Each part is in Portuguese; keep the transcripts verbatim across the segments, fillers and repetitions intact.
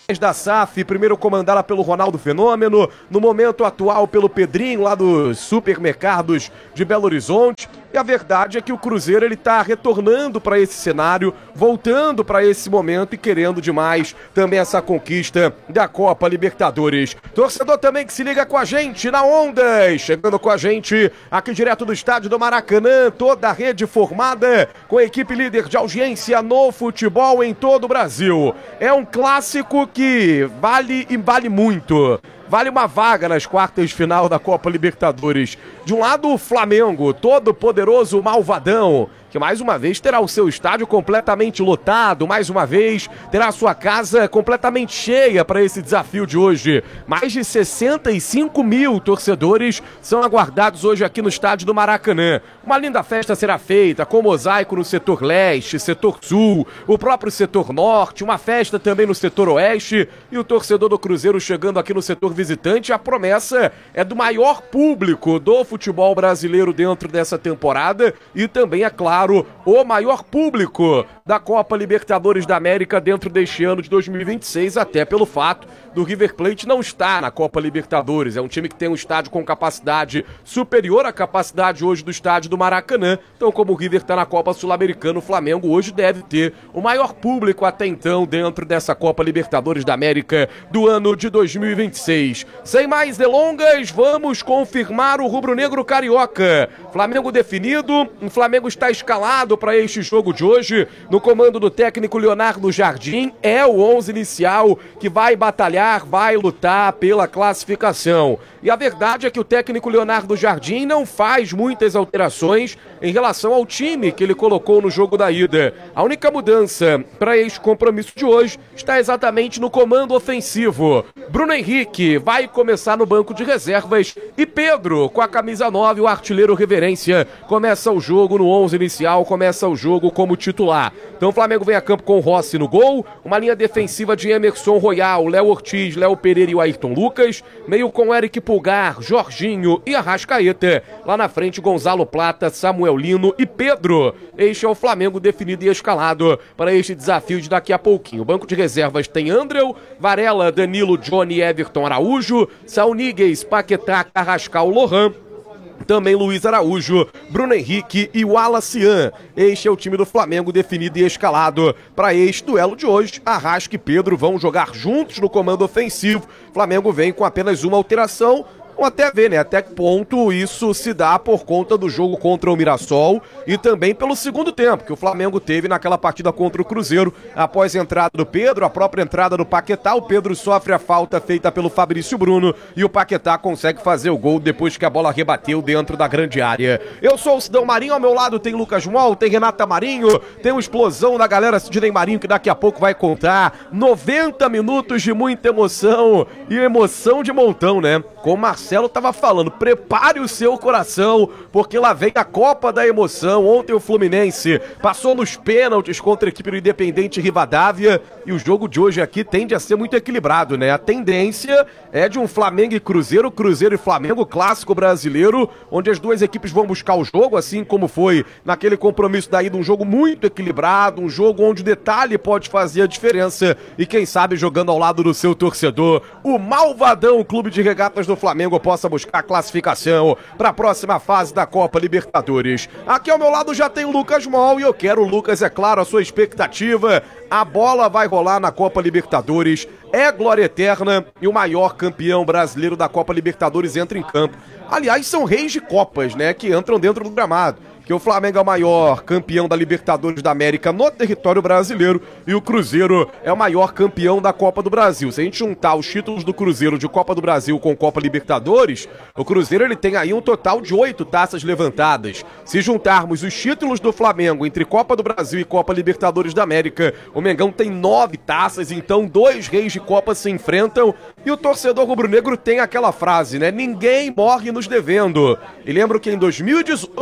da S A F, primeiro comandada pelo Ronaldo Fenômeno, no momento atual pelo Pedrinho, lá dos supermercados de Belo Horizonte. E a verdade é que o Cruzeiro ele tá retornando para esse cenário, voltando para esse momento e querendo demais também essa conquista da Copa Libertadores. Torcedor também que se liga com a gente na Ondas, chegando com a gente aqui direto do estádio do Maracanã, toda a rede formada com a equipe líder de audiência no futebol em todo o Brasil. É um clássico que vale e vale muito. Vale uma vaga nas quartas de final da Copa Libertadores. De um lado, o Flamengo, todo poderoso malvadão, que mais uma vez terá o seu estádio completamente lotado, mais uma vez terá a sua casa completamente cheia para esse desafio de hoje. Mais de sessenta e cinco mil torcedores são aguardados hoje aqui no estádio do Maracanã. Uma linda festa será feita com mosaico no setor leste, setor sul, o próprio setor norte, uma festa também no setor oeste e o torcedor do Cruzeiro chegando aqui no setor visitante. A promessa é do maior público do futebol brasileiro dentro dessa temporada e também, é claro, o maior público da Copa Libertadores da América dentro deste ano de dois mil e vinte e seis, até pelo fato do River Plate não estar na Copa Libertadores. É um time que tem um estádio com capacidade superior à capacidade hoje do estádio do Maracanã. Então, como o River está na Copa Sul-Americana, o Flamengo hoje deve ter o maior público até então dentro dessa Copa Libertadores da América do ano de dois mil e vinte e seis. Sem mais delongas, vamos confirmar o rubro-negro carioca. Flamengo definido, o Flamengo está escalado para este jogo de hoje. No comando do técnico Leonardo Jardim, é o onze inicial que vai batalhar, vai lutar pela classificação. E a verdade é que o técnico Leonardo Jardim não faz muitas alterações em relação ao time que ele colocou no jogo da ida. A única mudança para este compromisso de hoje está exatamente no comando ofensivo. Bruno Henrique vai começar no banco de reservas e Pedro, com a camisa nove, o artilheiro reverência, começa o jogo no onze inicial, começa o jogo como titular. Então o Flamengo vem a campo com o Rossi no gol, uma linha defensiva de Emerson Royal, Léo Ortiz, Léo Pereira e o Ayrton Lucas, meio com Eric Pulgar, Jorginho e Arrascaeta. Lá na frente, Gonzalo Plata, Samuel Lino e Pedro. Este é o Flamengo definido e escalado para este desafio de daqui a pouquinho. O banco de reservas tem Andreu, Varela, Danilo, Johnny e Everton Araújo, Saul Níguez, Paquetá, Carrascal, Lohan, também Luiz Araújo, Bruno Henrique e Wallacian. Este é o time do Flamengo definido e escalado para este duelo de hoje. Arrasca e Pedro vão jogar juntos no comando ofensivo. Flamengo vem com apenas uma alteração. Vamos até ver, né, até que ponto isso se dá por conta do jogo contra o Mirassol e também pelo segundo tempo que o Flamengo teve naquela partida contra o Cruzeiro. Após a entrada do Pedro, a própria entrada do Paquetá, o Pedro sofre a falta feita pelo Fabrício Bruno e o Paquetá consegue fazer o gol depois que a bola rebateu dentro da grande área. Eu sou o Sidão Marinho, ao meu lado tem Lucas Mol, tem Renata Marinho, tem uma explosão da galera Sidney Marinho que daqui a pouco vai contar noventa minutos de muita emoção e emoção de montão, né? Com o Marcelo tava falando, prepare o seu coração, porque lá vem a Copa da Emoção. Ontem o Fluminense passou nos pênaltis contra a equipe do Independente Rivadavia e o jogo de hoje aqui tende a ser muito equilibrado, né? A tendência é de um Flamengo e Cruzeiro, Cruzeiro e Flamengo, clássico brasileiro, onde as duas equipes vão buscar o jogo, assim como foi naquele compromisso daí de um jogo muito equilibrado, um jogo onde o detalhe pode fazer a diferença e quem sabe jogando ao lado do seu torcedor, o malvadão Clube de Regatas do Flamengo possa buscar a classificação para a próxima fase da Copa Libertadores. Aqui ao meu lado já tem o Lucas Mol e eu quero, Lucas, é claro, a sua expectativa. A bola vai rolar na Copa Libertadores, é glória eterna e o maior campeão brasileiro da Copa Libertadores entra em campo. Aliás, são reis de copas, né, que entram dentro do gramado. Que o Flamengo é o maior campeão da Libertadores da América no território brasileiro e o Cruzeiro é o maior campeão da Copa do Brasil. Se a gente juntar os títulos do Cruzeiro de Copa do Brasil com Copa Libertadores, o Cruzeiro ele tem aí um total de oito taças levantadas. Se juntarmos os títulos do Flamengo entre Copa do Brasil e Copa Libertadores da América, o Mengão tem nove taças, então dois reis de Copa se enfrentam e o torcedor rubro-negro tem aquela frase, né? Ninguém morre nos devendo. E lembro que em dois mil e dezoito,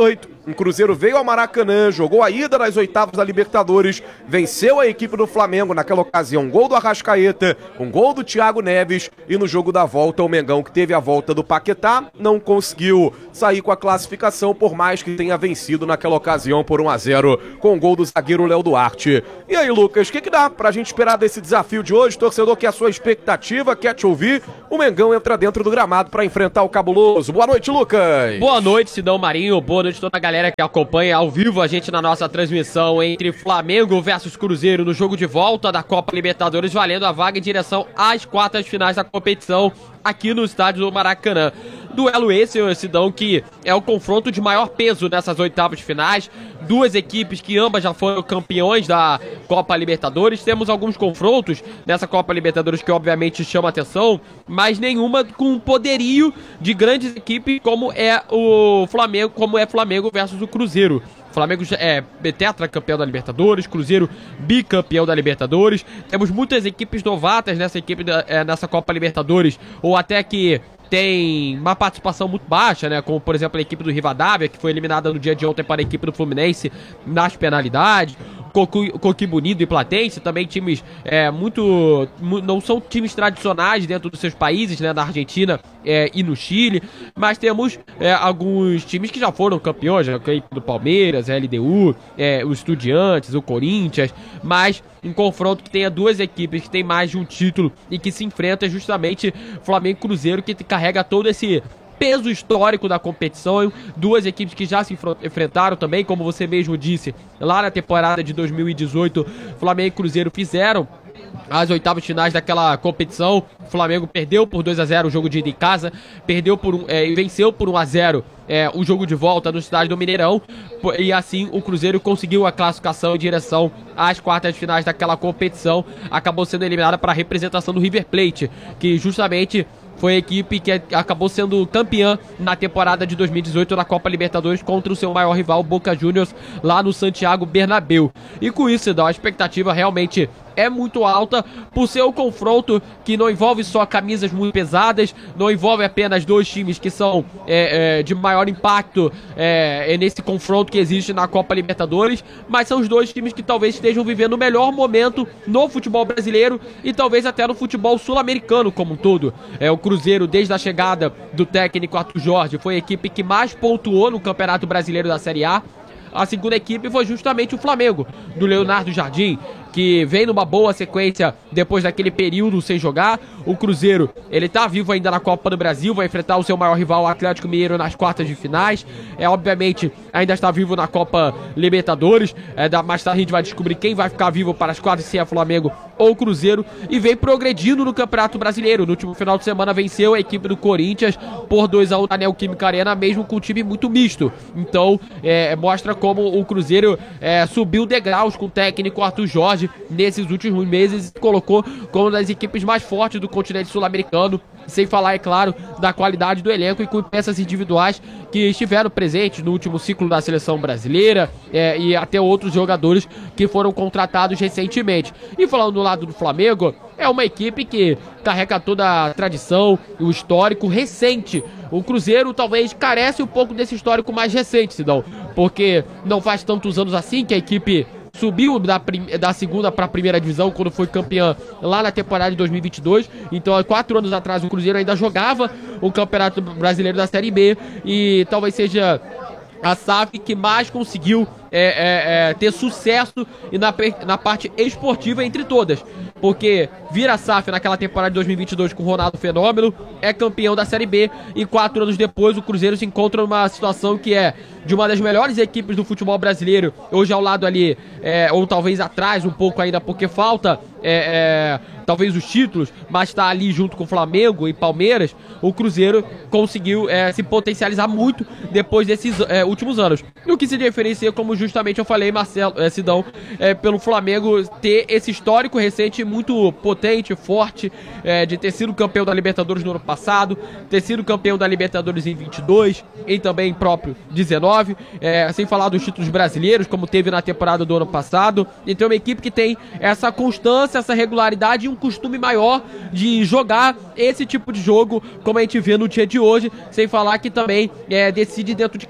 O Cruzeiro veio ao Maracanã, jogou a ida nas oitavas da Libertadores, venceu a equipe do Flamengo naquela ocasião, um gol do Arrascaeta, um gol do Thiago Neves, e no jogo da volta o Mengão, que teve a volta do Paquetá, não conseguiu sair com a classificação, por mais que tenha vencido naquela ocasião por um a zero com o gol do zagueiro Léo Duarte. E aí, Lucas, o que, que dá pra gente esperar desse desafio de hoje? Torcedor, que é a sua expectativa, quer te ouvir? O Mengão entra dentro do gramado pra enfrentar o Cabuloso. Boa noite, Lucas! Boa noite, Sidão Marinho, boa noite a toda a galera que acompanha ao vivo a gente na nossa transmissão entre Flamengo versus Cruzeiro no jogo de volta da Copa Libertadores, valendo a vaga em direção às quartas finais da competição aqui no estádio do Maracanã. Duelo esse, Sidão, que é o confronto de maior peso nessas oitavas de finais. Duas equipes que ambas já foram campeões da Copa Libertadores. Temos alguns confrontos nessa Copa Libertadores que obviamente chamam a atenção, mas nenhuma com poderio de grandes equipes como é o Flamengo, como é Flamengo versus o Cruzeiro. Flamengo é tetracampeão da Libertadores, Cruzeiro bicampeão da Libertadores. Temos muitas equipes novatas nessa equipe da, é, nessa Copa Libertadores, ou até que tem uma participação muito baixa, né? Como, por exemplo, a equipe do Rivadavia, que foi eliminada no dia de ontem para a equipe do Fluminense nas penalidades. Coquimbo Unido e Platense, também times é, muito... não são times tradicionais dentro dos seus países, né? Na Argentina é, e no Chile, mas temos é, alguns times que já foram campeões, né, a equipe do Palmeiras, a L D U, é, os Estudiantes, o Corinthians, mas um confronto que tenha duas equipes que tem mais de um título e que se enfrenta justamente Flamengo e Cruzeiro, que carrega todo esse peso histórico da competição. Duas equipes que já se enfrentaram também, como você mesmo disse, lá na temporada de dois mil e dezoito, Flamengo e Cruzeiro fizeram as oitavas finais daquela competição. O Flamengo perdeu por dois a zero o jogo de ida em casa, perdeu por um, é, venceu por um a zero é, o jogo de volta no estádio do Mineirão, e assim o Cruzeiro conseguiu a classificação em direção às quartas de finais daquela competição. Acabou sendo eliminada para a representação do River Plate, que justamente foi a equipe que acabou sendo campeã na temporada de dois mil e dezoito na Copa Libertadores contra o seu maior rival, Boca Juniors, lá no Santiago Bernabéu. E com isso, a expectativa realmente é muito alta por ser um confronto que não envolve só camisas muito pesadas, não envolve apenas dois times que são é, é, de maior impacto é, nesse confronto que existe na Copa Libertadores, mas são os dois times que talvez estejam vivendo o melhor momento no futebol brasileiro e talvez até no futebol sul-americano como um todo. É, o Cruzeiro, desde a chegada do técnico Arthur Jorge, foi a equipe que mais pontuou no Campeonato Brasileiro da Série A. A segunda equipe foi justamente o Flamengo, do Leonardo Jardim, que vem numa boa sequência depois daquele período sem jogar. O Cruzeiro, ele tá vivo ainda na Copa do Brasil, vai enfrentar o seu maior rival, o Atlético Mineiro, nas quartas de finais. É, obviamente, ainda está vivo na Copa Libertadores. É, da, mais tarde a gente vai descobrir quem vai ficar vivo para as quartas, se é Flamengo ou Cruzeiro. E vem progredindo no Campeonato Brasileiro. No último final de semana venceu a equipe do Corinthians por dois a um na Neoquímica Arena, mesmo com um time muito misto. Então, é, mostra como o Cruzeiro é, subiu degraus com o técnico Arthur Jorge nesses últimos meses e colocou como uma das equipes mais fortes do continente sul-americano, sem falar, é claro, da qualidade do elenco e com peças individuais que estiveram presentes no último ciclo da seleção brasileira é, e até outros jogadores que foram contratados recentemente. E falando do lado do Flamengo, é uma equipe que carrega toda a tradição, o histórico recente. O Cruzeiro talvez carece um pouco desse histórico mais recente, Sidão, porque não faz tantos anos assim que a equipe subiu da, da segunda para a primeira divisão quando foi campeã lá na temporada de dois mil e vinte e dois. Então, há quatro anos atrás, o Cruzeiro ainda jogava o Campeonato Brasileiro da Série B e talvez seja a S A F que mais conseguiu é, é, é, ter sucesso e na, na parte esportiva entre todas, porque vira a S A F naquela temporada de dois mil e vinte e dois com o Ronaldo Fenômeno, é campeão da Série B e quatro anos depois o Cruzeiro se encontra numa situação que é de uma das melhores equipes do futebol brasileiro, hoje ao lado ali, é, ou talvez atrás um pouco ainda, porque falta é, é, talvez os títulos, mas está ali junto com o Flamengo e Palmeiras. O Cruzeiro conseguiu é, se potencializar muito depois desses é, últimos anos. E o que se diferencia, como justamente eu falei, Marcelo, é, Sidão, é, pelo Flamengo ter esse histórico recente muito potente, forte, é, de ter sido campeão da Libertadores no ano passado, ter sido campeão da Libertadores em vinte e dois, e também próprio dezenove, é, sem falar dos títulos brasileiros, como teve na temporada do ano passado. Então é uma equipe que tem essa constância, essa regularidade e um costume maior de jogar esse tipo de jogo, como a gente vê no dia de hoje, sem falar que também é, decide dentro de casa.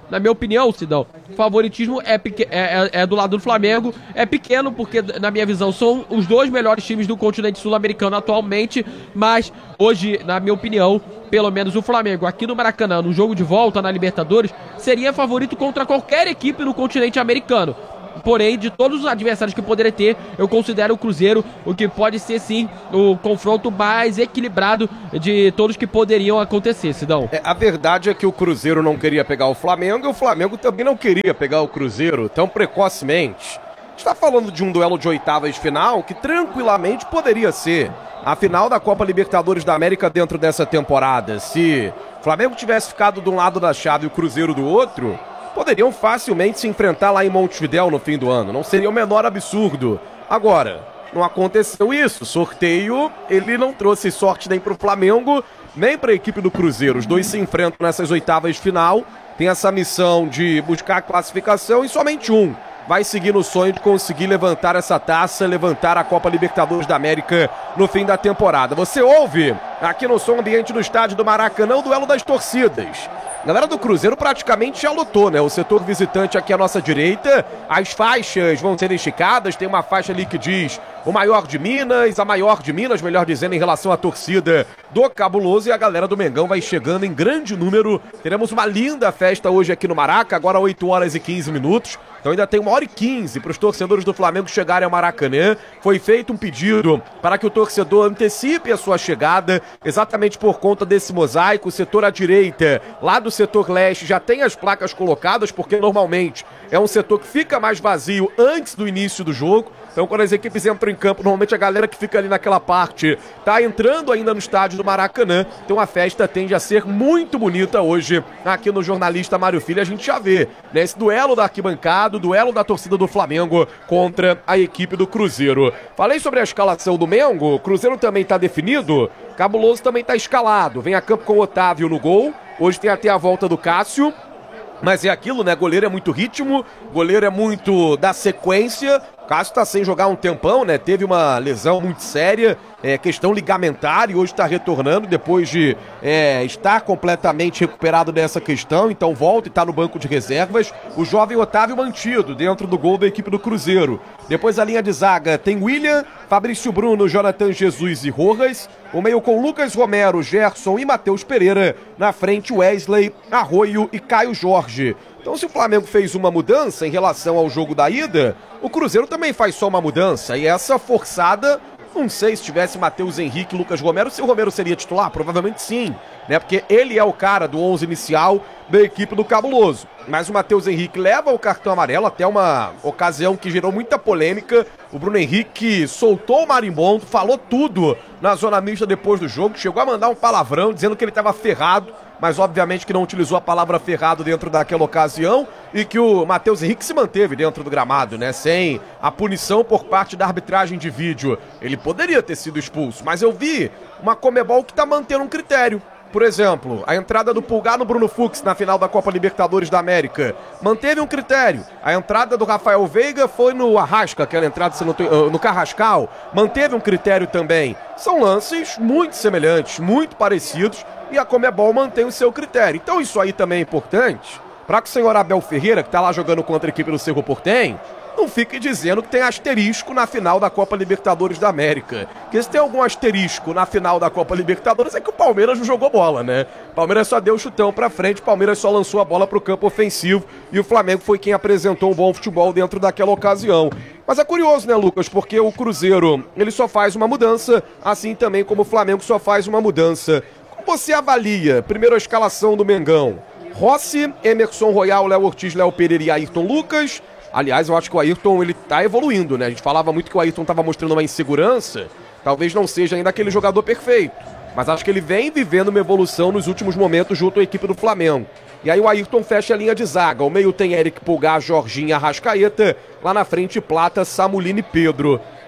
na minha opinião, Sidão, o favoritismo é, pequ- é, é, é do lado do Flamengo. É pequeno porque, na minha visão, são os dois melhores times do continente sul-americano atualmente, mas hoje, na minha opinião, pelo menos o Flamengo aqui no Maracanã, no jogo de volta na Libertadores, seria favorito contra qualquer equipe no continente americano. Porém, de todos os adversários que poderia ter, eu considero o Cruzeiro o que pode ser, sim, o confronto mais equilibrado de todos que poderiam acontecer, Sidão. É, a verdade é que o Cruzeiro não queria pegar o Flamengo e o Flamengo também não queria pegar o Cruzeiro tão precocemente. Está falando de um duelo de oitavas de final que tranquilamente poderia ser a final da Copa Libertadores da América dentro dessa temporada. Se o Flamengo tivesse ficado de um lado da chave e o Cruzeiro do outro, poderiam facilmente se enfrentar lá em Montevidéu no fim do ano. Não seria o menor absurdo. Agora, não aconteceu isso. O sorteio, ele não trouxe sorte nem para o Flamengo, nem para a equipe do Cruzeiro. Os dois se enfrentam nessas oitavas de final. Tem essa missão de buscar a classificação e somente um vai seguir no sonho de conseguir levantar essa taça, levantar a Copa Libertadores da América no fim da temporada. Você ouve aqui no som ambiente do estádio do Maracanã o duelo das torcidas. A galera do Cruzeiro praticamente já lotou, né? O setor visitante aqui à nossa direita, as faixas vão ser esticadas, tem uma faixa ali que diz o maior de Minas, a maior de Minas, melhor dizendo, em relação à torcida do Cabuloso, e a galera do Mengão vai chegando em grande número. Teremos uma linda festa hoje aqui no Maraca, agora oito horas e quinze minutos. Então ainda tem uma hora e quinze para os torcedores do Flamengo chegarem ao Maracanã. Foi feito um pedido para que o torcedor antecipe a sua chegada, exatamente por conta desse mosaico. O setor à direita, lá do setor leste, já tem as placas colocadas, porque normalmente é um setor que fica mais vazio antes do início do jogo. Então, quando as equipes entram em campo, normalmente a galera que fica ali naquela parte tá entrando ainda no estádio do Maracanã. Então a festa tende a ser muito bonita hoje aqui no Jornalista Mário Filho. A gente já vê, né, esse duelo da arquibancada, o duelo da torcida do Flamengo contra a equipe do Cruzeiro. Falei sobre a escalação do Mengo, o Cruzeiro também tá definido, Cabuloso também tá escalado. Vem a campo com o Otávio no gol, hoje tem até a volta do Cássio. Mas é aquilo, né? Goleiro é muito ritmo, goleiro é muito da sequência. O Cássio tá sem jogar um tempão, né? Teve uma lesão muito séria, é, questão ligamentar, e hoje tá retornando depois de é, estar completamente recuperado dessa questão. Então volta e tá no banco de reservas. O jovem Otávio mantido dentro do gol da equipe do Cruzeiro. Depois a linha de zaga tem William, Fabrício Bruno, Jonathan Jesus e Rojas. O meio com Lucas Romero, Gerson e Matheus Pereira. Na frente Wesley, Arroio e Caio Jorge. Então, se o Flamengo fez uma mudança em relação ao jogo da ida, o Cruzeiro também faz só uma mudança. E essa forçada, não sei se tivesse Matheus Henrique e Lucas Romero, se o Romero seria titular, provavelmente sim, né? Porque ele é o cara do onze inicial da equipe do Cabuloso. Mas o Matheus Henrique leva o cartão amarelo, até uma ocasião que gerou muita polêmica. O Bruno Henrique soltou o marimbondo, falou tudo na zona mista depois do jogo, chegou a mandar um palavrão dizendo que ele estava ferrado, mas obviamente que não utilizou a palavra ferrado dentro daquela ocasião, e que o Matheus Henrique se manteve dentro do gramado, né, sem a punição por parte da arbitragem de vídeo. Ele poderia ter sido expulso, mas eu vi uma Conmebol que tá mantendo um critério. Por exemplo, a entrada do Pulgar no Bruno Fux na final da Copa Libertadores da América manteve um critério. A entrada do Rafael Veiga foi no Arrasca, aquela entrada no Carrascal, manteve um critério também. São lances muito semelhantes, muito parecidos, e a Conmebol mantém o seu critério. Então isso aí também é importante para que o senhor Abel Ferreira, que está lá jogando contra a equipe do Cerro Porteño, não fique dizendo que tem asterisco na final da Copa Libertadores da América. Porque se tem algum asterisco na final da Copa Libertadores é que o Palmeiras não jogou bola, né? O Palmeiras só deu chutão pra frente, o Palmeiras só lançou a bola pro campo ofensivo e o Flamengo foi quem apresentou um bom futebol dentro daquela ocasião. Mas é curioso, né, Lucas? Porque o Cruzeiro, ele só faz uma mudança, assim também como o Flamengo só faz uma mudança. Como você avalia, primeiro, a escalação do Mengão? Rossi, Emerson Royal, Léo Ortiz, Léo Pereira e Ayrton Lucas. Aliás, eu acho que o Ayrton, ele tá evoluindo, né? A gente falava muito que o Ayrton tava mostrando uma insegurança. Talvez não seja ainda aquele jogador perfeito, mas acho que ele vem vivendo uma evolução nos últimos momentos junto à equipe do Flamengo. E aí o Ayrton fecha a linha de zaga. O meio tem Eric Pulgar, Jorginho, Arrascaeta. Lá na frente, Plata, Samulino e Pedro.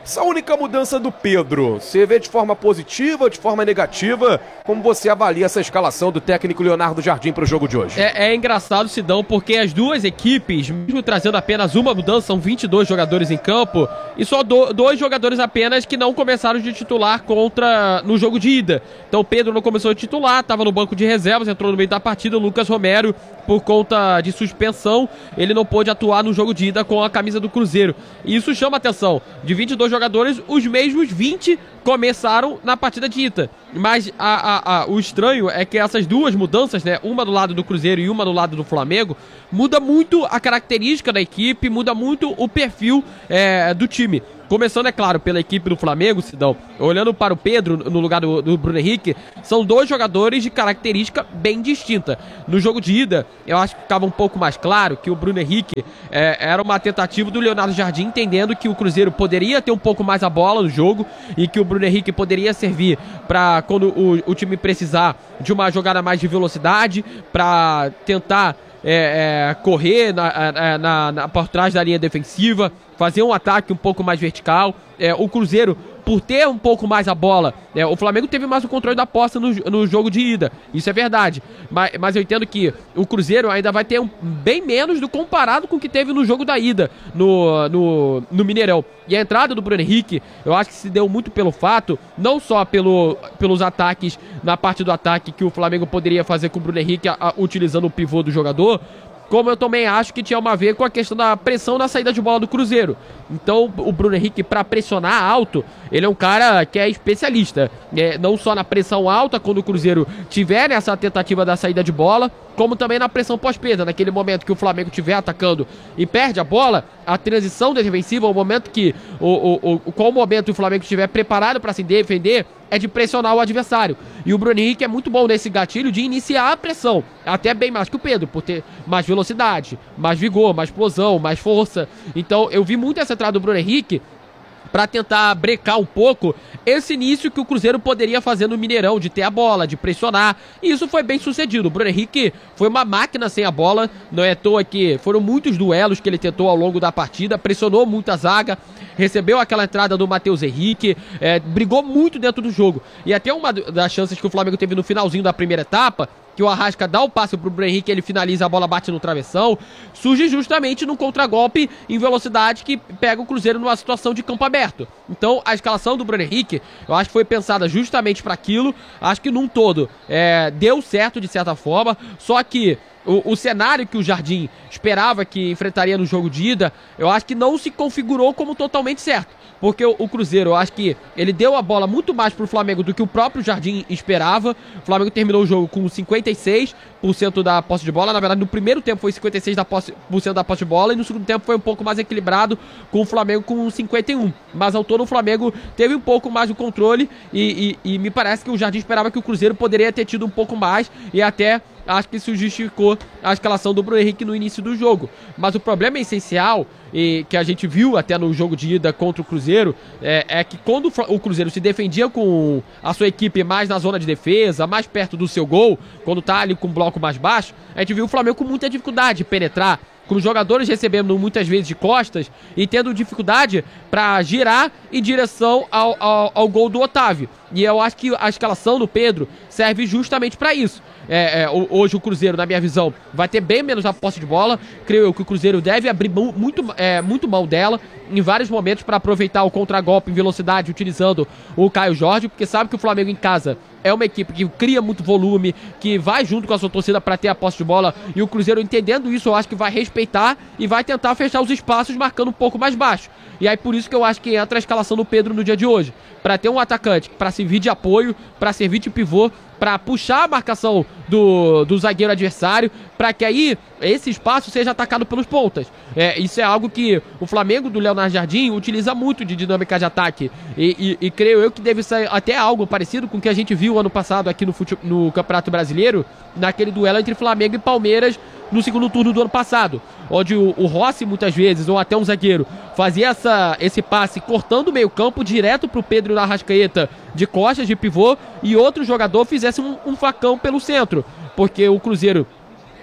Essa única mudança do Pedro, você vê de forma positiva, de forma negativa? Como você avalia essa escalação do técnico Leonardo Jardim para o jogo de hoje? É, é engraçado, Sidão, porque as duas equipes, mesmo trazendo apenas uma mudança, são vinte e dois jogadores em campo, e só do, dois jogadores apenas que não começaram de titular contra no jogo de ida. Então o Pedro não começou de titular, estava no banco de reservas, entrou no meio da partida. O Lucas Romero, por conta de suspensão, ele não pôde atuar no jogo de ida com a camisa do Cruzeiro. E isso chama a atenção. De vinte e dois jogadores, os mesmos vinte começaram na partida de ida. Mas a, a, a, o estranho é que essas duas mudanças, né, uma do lado do Cruzeiro e uma do lado do Flamengo, muda muito a característica da equipe, muda muito o perfil é, do time. Começando, é claro, pela equipe do Flamengo, Sidão, olhando para o Pedro no lugar do, do Bruno Henrique, são dois jogadores de característica bem distinta. No jogo de ida, eu acho que ficava um pouco mais claro que o Bruno Henrique é, era uma tentativa do Leonardo Jardim, entendendo que o Cruzeiro poderia ter um pouco mais a bola no jogo e que o Bruno Henrique poderia servir para quando o, o time precisar de uma jogada mais de velocidade, para tentar é, é, correr na, na, na, por trás da linha defensiva, fazer um ataque um pouco mais vertical. É, o Cruzeiro, por ter um pouco mais a bola, é, o Flamengo teve mais o controle da posse no, no jogo de ida, isso é verdade, mas, mas eu entendo que o Cruzeiro ainda vai ter um, bem menos do comparado com o que teve no jogo da ida no, no, no Mineirão. E a entrada do Bruno Henrique, eu acho que se deu muito pelo fato, não só pelo, pelos ataques, na parte do ataque que o Flamengo poderia fazer com o Bruno Henrique a, a, utilizando o pivô do jogador, como eu também acho que tinha uma a ver com a questão da pressão na saída de bola do Cruzeiro. Então o Bruno Henrique, para pressionar alto, ele é um cara que é especialista, é, não só na pressão alta, quando o Cruzeiro tiver nessa tentativa da saída de bola, como também na pressão pós-perda. Naquele momento que o Flamengo estiver atacando e perde a bola, a transição defensiva, o momento que o, o, o, qual momento o Flamengo estiver preparado para se defender, é de pressionar o adversário. E o Bruno Henrique é muito bom nesse gatilho de iniciar a pressão, até bem mais que o Pedro, por ter mais velocidade, mais vigor, mais explosão, mais força. Então eu vi muito essa entrada do Bruno Henrique para tentar brecar um pouco esse início que o Cruzeiro poderia fazer no Mineirão, de ter a bola, de pressionar, e isso foi bem sucedido. O Bruno Henrique foi uma máquina sem a bola, não é à toa que foram muitos duelos que ele tentou ao longo da partida, pressionou muito a zaga, recebeu aquela entrada do Matheus Henrique, é, brigou muito dentro do jogo, e até uma das chances que o Flamengo teve no finalzinho da primeira etapa, que o Arrasca dá o passe pro Bruno Henrique, ele finaliza, a bola bate no travessão, surge justamente num contragolpe em velocidade que pega o Cruzeiro numa situação de campo aberto. Então a escalação do Bruno Henrique, eu acho que foi pensada justamente para aquilo, acho que num todo é, deu certo de certa forma, só que o, o cenário que o Jardim esperava que enfrentaria no jogo de ida, eu acho que não se configurou como totalmente certo. Porque o, o Cruzeiro, eu acho que ele deu a bola muito mais pro Flamengo do que o próprio Jardim esperava. O Flamengo terminou o jogo com cinquenta e seis por cento da posse de bola. Na verdade, no primeiro tempo foi cinquenta e seis por cento da posse de bola, e no segundo tempo foi um pouco mais equilibrado, com o Flamengo com cinquenta e um. Mas ao todo o Flamengo teve um pouco mais o controle e, e, e me parece que o Jardim esperava que o Cruzeiro poderia ter tido um pouco mais, e até acho que isso justificou a escalação do Bruno Henrique no início do jogo. Mas o problema essencial, e que a gente viu até no jogo de ida contra o Cruzeiro, é, é que quando o Cruzeiro se defendia com a sua equipe mais na zona de defesa, mais perto do seu gol, quando tá ali com um bloco mais baixo, a gente viu o Flamengo com muita dificuldade de penetrar, com os jogadores recebendo muitas vezes de costas e tendo dificuldade para girar em direção ao, ao, ao gol do Otávio. E eu acho que a escalação do Pedro serve justamente para isso. É, é, hoje o Cruzeiro, na minha visão, vai ter bem menos a posse de bola. Creio eu que o Cruzeiro deve abrir muito, é, muito mão dela em vários momentos para aproveitar o contragolpe em velocidade, utilizando o Caio Jorge, porque sabe que o Flamengo em casa é uma equipe que cria muito volume, que vai junto com a sua torcida para ter a posse de bola, e o Cruzeiro, entendendo isso, eu acho que vai respeitar e vai tentar fechar os espaços marcando um pouco mais baixo. E aí por isso que eu acho que entra a escalação do Pedro no dia de hoje, para ter um atacante para servir de apoio, para servir de pivô, para puxar a marcação do, do zagueiro adversário, para que aí esse espaço seja atacado pelos pontas. É, isso é algo que o Flamengo do Leonardo Jardim utiliza muito de dinâmica de ataque, e, e, e creio eu que deve ser até algo parecido com o que a gente viu ano passado aqui no, fute... no Campeonato Brasileiro, naquele duelo entre Flamengo e Palmeiras no segundo turno do ano passado, onde o, o Rossi muitas vezes, ou até um zagueiro, fazia essa, esse passe cortando o meio campo direto pro Pedro da Arrascaeta de costas, de pivô, e outro jogador fizesse um, um facão pelo centro, porque o Cruzeiro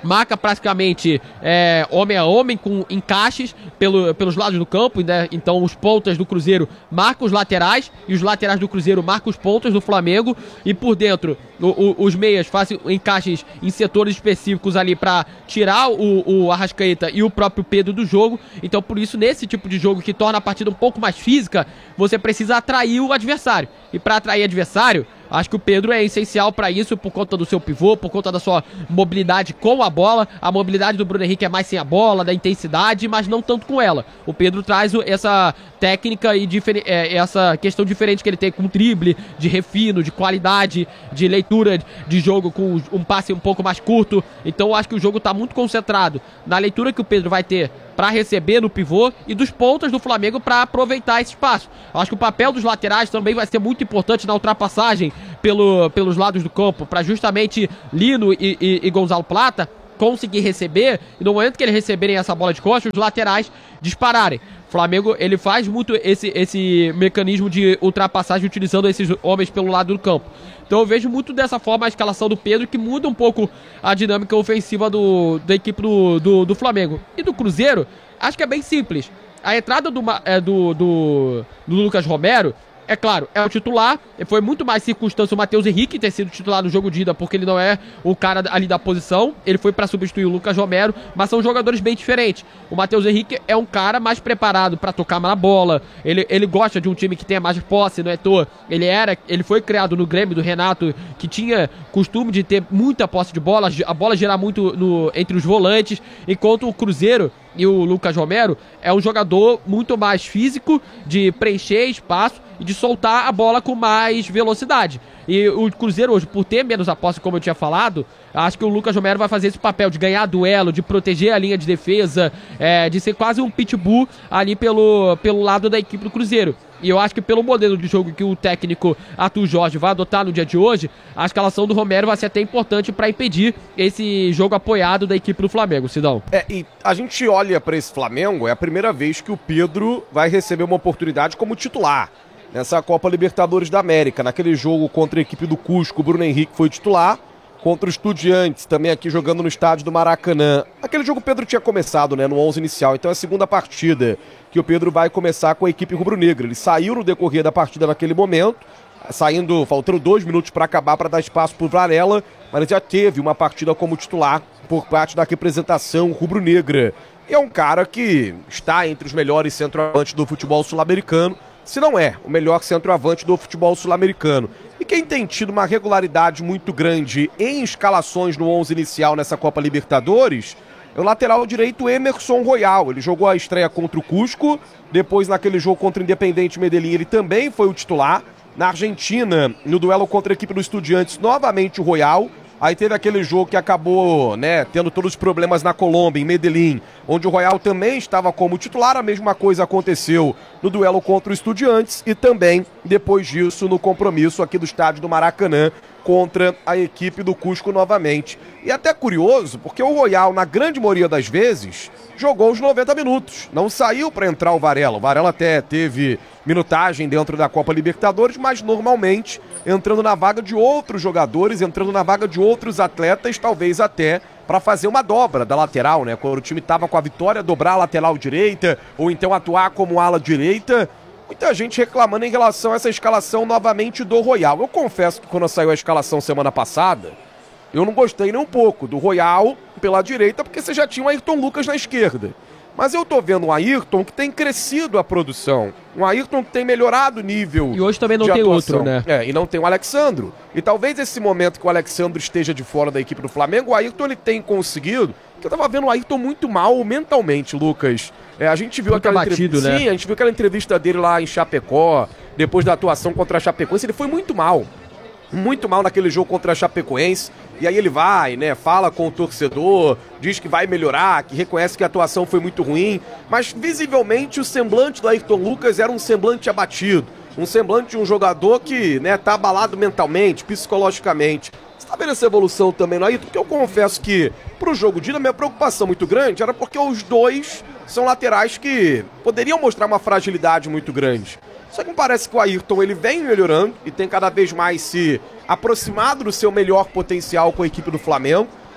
marca praticamente é, homem a homem, com encaixes pelo, pelos lados do campo, né? Então os pontas do Cruzeiro marcam os laterais e os laterais do Cruzeiro marcam os pontas do Flamengo, e por dentro o, o, os meias fazem encaixes em setores específicos ali para tirar o, o Arrascaeta e o próprio Pedro do jogo. Então por isso, nesse tipo de jogo que torna a partida um pouco mais física, você precisa atrair o adversário, e para atrair adversário, acho que o Pedro é essencial para isso, por conta do seu pivô, por conta da sua mobilidade com a bola. A mobilidade do Bruno Henrique é mais sem a bola, da intensidade, mas não tanto com ela. O Pedro traz essa técnica e é, essa questão diferente que ele tem com drible, de refino, de qualidade, de leitura de jogo com um passe um pouco mais curto. Então eu acho que o jogo está muito concentrado na leitura que o Pedro vai ter para receber no pivô e dos pontas do Flamengo para aproveitar esse espaço. Eu acho que o papel dos laterais também vai ser muito importante na ultrapassagem pelo, pelos lados do campo, para justamente Lino e, e, e Gonzalo Plata conseguir receber, e no momento que eles receberem essa bola de costas, os laterais dispararem. O Flamengo, ele faz muito esse, esse mecanismo de ultrapassagem utilizando esses homens pelo lado do campo. Então eu vejo muito dessa forma a escalação do Pedro, que muda um pouco a dinâmica ofensiva do, da equipe do, do, do Flamengo. E do Cruzeiro, acho que é bem simples. A entrada do, é, do, do, do Lucas Romero, é claro, é o titular. Foi muito mais circunstância o Matheus Henrique ter sido titular no jogo de ida, porque ele não é o cara ali da posição. Ele foi para substituir o Lucas Romero, mas são jogadores bem diferentes. O Matheus Henrique é um cara mais preparado para tocar na bola. Ele, ele gosta de um time que tenha mais posse, não é à toa. Ele, era, ele foi criado no Grêmio do Renato, que tinha costume de ter muita posse de bola, a bola girar muito no, entre os volantes, enquanto o Cruzeiro e o Lucas Romero é um jogador muito mais físico, de preencher espaço e de soltar a bola com mais velocidade. E o Cruzeiro hoje, por ter menos a posse, como eu tinha falado, acho que o Lucas Romero vai fazer esse papel de ganhar duelo, de proteger a linha de defesa, é, de ser quase um pitbull ali pelo, pelo lado da equipe do Cruzeiro. E eu acho que pelo modelo de jogo que o técnico Arthur Jorge vai adotar no dia de hoje, a escalação do Romero vai ser até importante para impedir esse jogo apoiado da equipe do Flamengo, Sidão. É, e a gente olha para esse Flamengo, é a primeira vez que o Pedro vai receber uma oportunidade como titular nessa Copa Libertadores da América. Naquele jogo contra a equipe do Cusco, o Bruno Henrique foi titular, contra o Estudiantes, também aqui jogando no estádio do Maracanã. Aquele jogo o Pedro tinha começado, né, no onze inicial, então é a segunda partida que o Pedro vai começar com a equipe rubro-negra. Ele saiu no decorrer da partida naquele momento, saindo, faltando dois minutos para acabar, para dar espaço para o Varela, mas ele já teve uma partida como titular por parte da representação rubro-negra. E é um cara que está entre os melhores centroavantes do futebol sul-americano, se não é o melhor centroavante do futebol sul-americano. E quem tem tido uma regularidade muito grande em escalações no onze inicial nessa Copa Libertadores é o lateral direito Emerson Royal. Ele jogou a estreia contra o Cusco, depois naquele jogo contra o Independiente Medellín ele também foi o titular. Na Argentina, no duelo contra a equipe do Estudiantes, novamente o Royal. Aí teve aquele jogo que acabou, né, tendo todos os problemas na Colômbia, em Medellín, onde o Royal também estava como titular. A mesma coisa aconteceu no duelo contra o Estudiantes e também, depois disso, no compromisso aqui do estádio do Maracanã contra a equipe do Cusco novamente. E até curioso, porque o Royal, na grande maioria das vezes, jogou os noventa minutos. Não saiu para entrar o Varela. O Varela até teve minutagem dentro da Copa Libertadores, mas normalmente entrando na vaga de outros jogadores, entrando na vaga de outros atletas, talvez até para fazer uma dobra da lateral, né? Quando o time estava com a vitória, dobrar a lateral direita, ou então atuar como ala direita. Muita gente reclamando em relação a essa escalação novamente do Royal. Eu confesso que quando saiu a escalação semana passada, eu não gostei nem um pouco do Royal pela direita, porque você já tinha o Ayrton Lucas na esquerda. Mas eu tô vendo um Ayrton que tem crescido a produção. Um Ayrton que tem melhorado o nível. E hoje também não de tem atuação. outro, né? É, e não tem o Alexandro. E talvez esse momento que o Alexandro esteja de fora da equipe do Flamengo, o Ayrton ele tem conseguido. Porque eu tava vendo o Ayrton muito mal mentalmente, Lucas. É, a gente viu muito aquela abatido, entrevista. né? Sim, a gente viu aquela entrevista dele lá em Chapecó, depois da atuação contra a Chapecoense. Ele foi muito mal. Muito mal naquele jogo contra a Chapecoense. E aí ele vai, né, fala com o torcedor, diz que vai melhorar, que reconhece que a atuação foi muito ruim, mas visivelmente o semblante do Ayrton Lucas era um semblante abatido, um semblante de um jogador que, né, tá abalado mentalmente, psicologicamente. Você tá vendo essa evolução também no Ayrton? Porque eu confesso que pro jogo de ida, minha preocupação muito grande era porque os dois são laterais que poderiam mostrar uma fragilidade muito grande. Só que me parece que o Ayrton ele vem melhorando e tem cada vez mais se aproximado do seu melhor potencial com a equipe do Flamengo.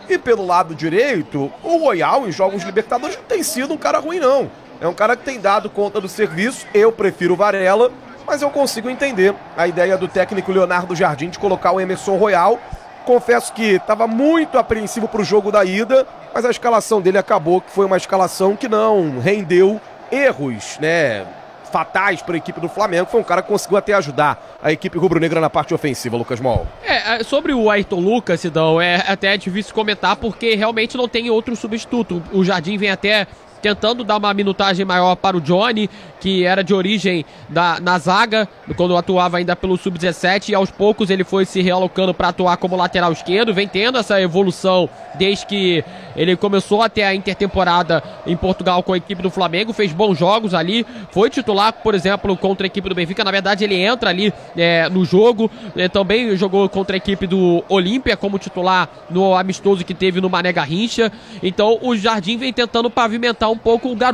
E pelo lado direito, o Royal em jogos Libertadores não tem sido um cara ruim, não. É um cara que tem dado conta do serviço. Eu prefiro o Varela, mas eu consigo entender a ideia do técnico Leonardo Jardim de colocar o Emerson Royal. Confesso que estava muito apreensivo para o jogo da ida, mas a escalação dele acabou que foi uma escalação que não rendeu erros, né, fatais para a equipe do Flamengo. Foi um cara que conseguiu até ajudar a equipe rubro-negra na parte ofensiva, Lucas Mol. É, sobre o Ayrton Lucas, Sidão, é até difícil comentar porque realmente não tem outro substituto. O Jardim vem até tentando dar uma minutagem maior para o Johnny, que era de origem da, na zaga, quando atuava ainda pelo sub dezessete, e aos poucos ele foi se realocando para atuar como lateral esquerdo, vem tendo essa evolução desde que ele começou até a intertemporada em Portugal com a equipe do Flamengo, fez bons jogos ali, foi titular, por exemplo, contra a equipe do Benfica. Na verdade ele entra ali é, no jogo, é, também jogou contra a equipe do Olímpia como titular no amistoso que teve no Mané Garrincha. Então o Jardim vem tentando pavimentar um pouco o garoto